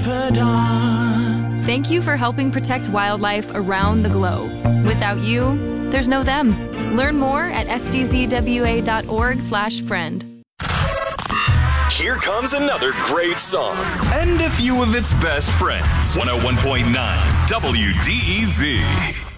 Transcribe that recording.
confidant. Thank you for helping protect wildlife around the globe. Without you, there's no them. Learn more at sdzwa.org/friend. Here comes another great song. And a few of its best friends. 101.9 WDEZ.